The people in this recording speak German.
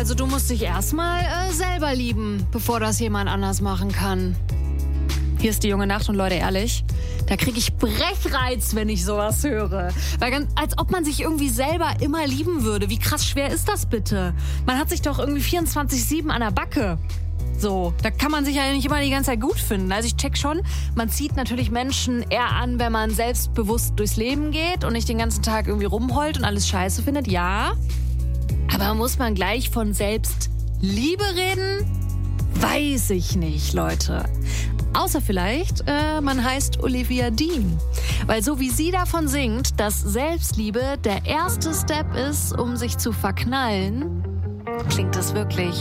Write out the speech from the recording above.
also du musst dich erstmal selber lieben, bevor das jemand anders machen kann. Hier ist die junge Nacht und Leute, ehrlich, da kriege ich Brechreiz, wenn ich sowas höre. Weil als ob man sich irgendwie selber immer lieben würde. Wie krass schwer ist das bitte? Man hat sich doch irgendwie 24/7 an der Backe. So, da kann man sich ja nicht immer die ganze Zeit gut finden. Also ich check schon, man zieht natürlich Menschen eher an, wenn man selbstbewusst durchs Leben geht und nicht den ganzen Tag irgendwie rumheult und alles scheiße findet, ja. Aber muss man gleich von Selbstliebe reden? Weiß ich nicht, Leute. Außer vielleicht, man heißt Olivia Dean. Weil so wie sie davon singt, dass Selbstliebe der erste Step ist, um sich zu verknallen, klingt das wirklich